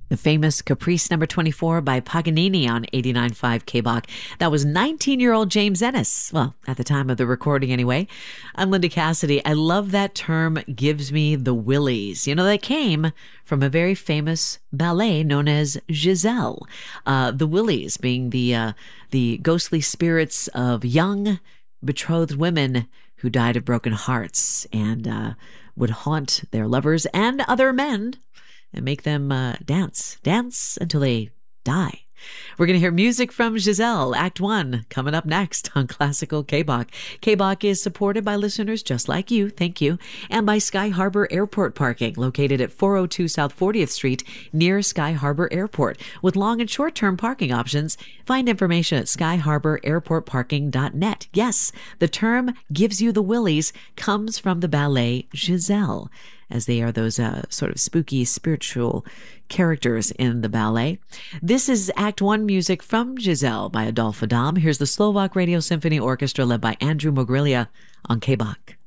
The famous Caprice number 24 by Paganini on 89.5 KBOK. That was 19-year-old James Ennis. Well, at the time of the recording anyway. I'm Linda Cassidy. I love that term, gives me the willies. You know, that came from a very famous ballet known as Giselle. The willies being the ghostly spirits of young betrothed women who died of broken hearts and would haunt their lovers and other men and make them dance until they die. We're going to hear music from Giselle, Act 1, coming up next on Classical KBOK. KBOK is supported by listeners just like you, thank you, and by Sky Harbor Airport Parking, located at 402 South 40th Street near Sky Harbor Airport. With long and short-term parking options, find information at skyharbor.airportparking.net. Yes, the term gives you the willies comes from the ballet Giselle, as they are those sort of spooky spiritual characters in the ballet. This is Act 1 music from Giselle by Adolphe Adam. Here's the Slovak Radio Symphony Orchestra led by Andrew Mogrilja on KBOK.